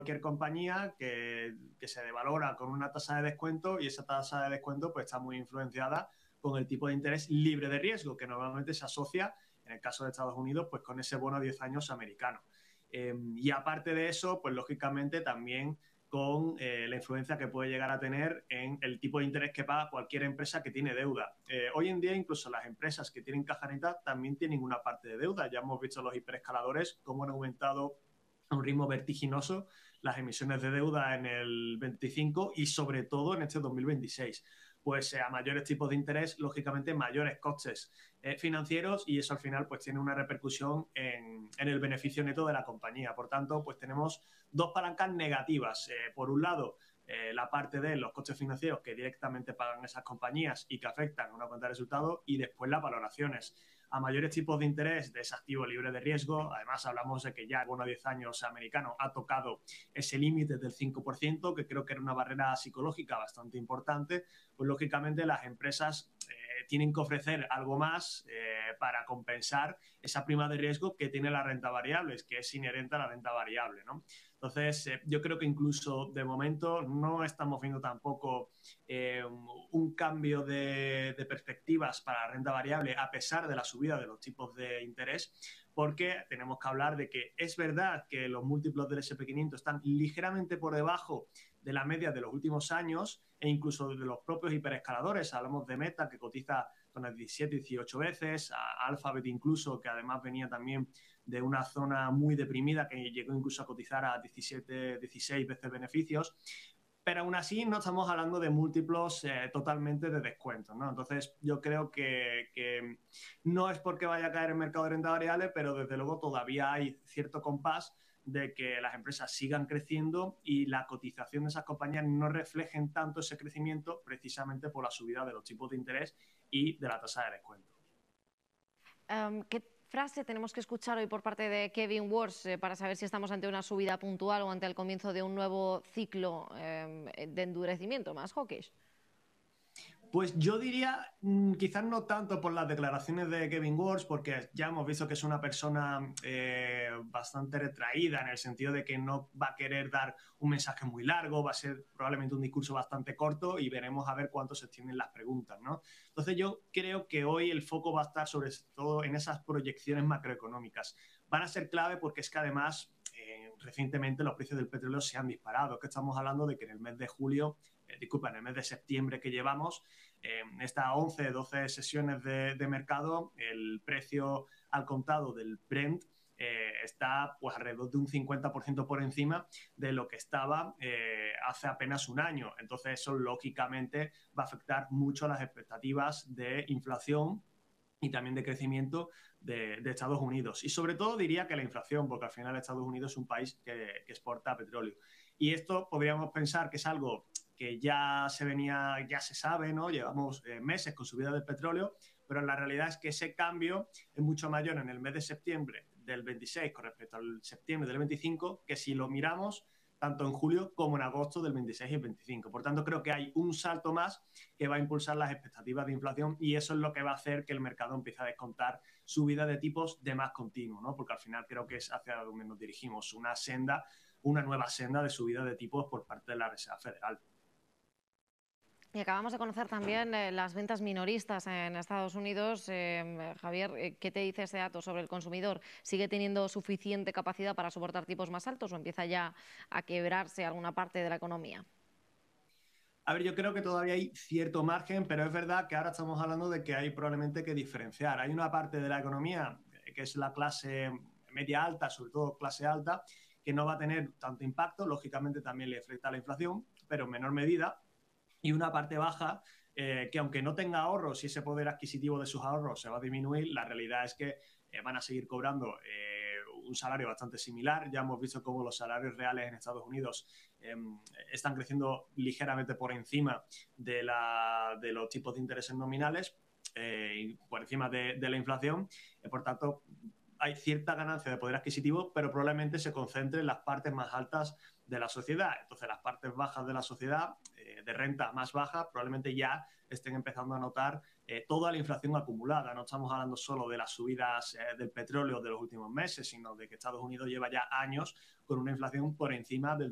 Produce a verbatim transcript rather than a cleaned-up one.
cualquier compañía que, que se devalora con una tasa de descuento y esa tasa de descuento pues está muy influenciada con el tipo de interés libre de riesgo que normalmente se asocia, en el caso de Estados Unidos, pues con ese bono a diez años americano. Eh, y aparte de eso, pues lógicamente también con eh, la influencia que puede llegar a tener en el tipo de interés que paga cualquier empresa que tiene deuda. Eh, hoy en día incluso las empresas que tienen caja neta también tienen una parte de deuda. Ya hemos visto los hiperescaladores cómo han aumentado a un ritmo vertiginoso las emisiones de deuda en el veinticinco y sobre todo en este dos mil veintiséis. Pues eh, a mayores tipos de interés, lógicamente mayores costes eh, financieros y eso al final pues tiene una repercusión en, en el beneficio neto de la compañía. Por tanto, pues tenemos dos palancas negativas. Eh, por un lado, eh, la parte de los costes financieros que directamente pagan esas compañías y que afectan a una cuenta de resultados y después las valoraciones. A mayores tipos de interés de ese activo libre de riesgo, además hablamos de que ya el bono a diez años americano ha tocado ese límite del cinco por ciento, que creo que era una barrera psicológica bastante importante, pues lógicamente las empresas eh, tienen que ofrecer algo más eh, para compensar esa prima de riesgo que tiene la renta variable, que es inherente a la renta variable, ¿no? Entonces, eh, yo creo que incluso de momento no estamos viendo tampoco eh, un cambio de, de perspectivas para la renta variable a pesar de la subida de los tipos de interés, porque tenemos que hablar de que es verdad que los múltiplos del ese and pe quinientos están ligeramente por debajo de la media de los últimos años e incluso de los propios hiperescaladores. Hablamos de Meta, que cotiza zonas diecisiete, dieciocho veces, a Alphabet incluso, que además venía también de una zona muy deprimida, que llegó incluso a cotizar a diecisiete, dieciséis veces beneficios. Pero aún así no estamos hablando de múltiplos eh, totalmente de descuentos, ¿no? Entonces yo creo que, que no es porque vaya a caer el mercado de renta variable, pero desde luego todavía hay cierto compás de que las empresas sigan creciendo y la cotización de esas compañías no reflejen tanto ese crecimiento precisamente por la subida de los tipos de interés y de la tasa de descuento. Um, ¿Qué frase tenemos que escuchar hoy por parte de Kevin Warsh eh, para saber si estamos ante una subida puntual o ante el comienzo de un nuevo ciclo eh, de endurecimiento más hawkish? Pues yo diría, mmm, quizás no tanto por las declaraciones de Kevin Warsh, porque ya hemos visto que es una persona eh, bastante retraída en el sentido de que no va a querer dar un mensaje muy largo, va a ser probablemente un discurso bastante corto y veremos a ver cuánto se extienden las preguntas, ¿no? Entonces yo creo que hoy el foco va a estar sobre todo en esas proyecciones macroeconómicas. Van a ser clave porque es que además eh, recientemente los precios del petróleo se han disparado, que estamos hablando de que en el mes de julio Eh, disculpa, en el mes de septiembre que llevamos, eh, estas once, doce sesiones de, de mercado, el precio al contado del Brent eh, está pues alrededor de un cincuenta por ciento por encima de lo que estaba eh, hace apenas un año. Entonces eso lógicamente va a afectar mucho a las expectativas de inflación y también de crecimiento de, de Estados Unidos. Y sobre todo diría que la inflación, porque al final Estados Unidos es un país que, que exporta petróleo. Y esto podríamos pensar que es algo que ya se venía, ya se sabe, ¿no? Llevamos eh, meses con subida del petróleo, pero la realidad es que ese cambio es mucho mayor en el mes de septiembre del veintiséis con respecto al septiembre del veinticinco, que si lo miramos tanto en julio como en agosto del veintiséis y el veinticinco. Por tanto, creo que hay un salto más que va a impulsar las expectativas de inflación y eso es lo que va a hacer que el mercado empiece a descontar subida de tipos de más continuo, ¿no? Porque al final creo que es hacia donde nos dirigimos, una senda, una nueva senda de subida de tipos por parte de la Reserva Federal. Y acabamos de conocer también eh, las ventas minoristas en Estados Unidos. Eh, Javier, eh, ¿qué te dice ese dato sobre el consumidor? ¿Sigue teniendo suficiente capacidad para soportar tipos más altos o empieza ya a quebrarse alguna parte de la economía? A ver, yo creo que todavía hay cierto margen, pero es verdad que ahora estamos hablando de que hay probablemente que diferenciar. Hay una parte de la economía, eh, que es la clase media alta, sobre todo clase alta, que no va a tener tanto impacto. Lógicamente también le afecta la inflación, pero en menor medida. Y una parte baja eh, que aunque no tenga ahorros y ese poder adquisitivo de sus ahorros se va a disminuir, la realidad es que eh, van a seguir cobrando eh, un salario bastante similar. Ya hemos visto cómo los salarios reales en Estados Unidos eh, están creciendo ligeramente por encima de, la, de los tipos de intereses nominales, eh, por encima de, de la inflación. Eh, por tanto, hay cierta ganancia de poder adquisitivo, pero probablemente se concentre en las partes más altas de la sociedad. Entonces, las partes bajas de la sociedad, eh, de renta más baja, probablemente ya estén empezando a notar eh, toda la inflación acumulada. No estamos hablando solo de las subidas eh, del petróleo de los últimos meses, sino de que Estados Unidos lleva ya años con una inflación por encima del